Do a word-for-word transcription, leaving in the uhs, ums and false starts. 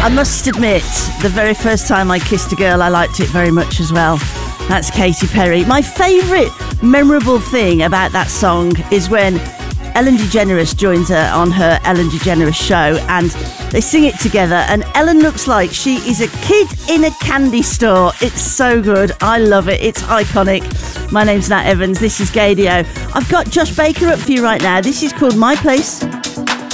I must admit, the very first time I kissed a girl, I liked it very much as well. That's Katy Perry. My favourite memorable thing about that song is when Ellen DeGeneres joins her on her Ellen DeGeneres show and they sing it together, and Ellen looks like she is a kid in a candy store. It's so good. I love it. It's iconic. My name's Nat Evans. This is Gaydio. I've got Josh Baker up for you right now. This is called My Place.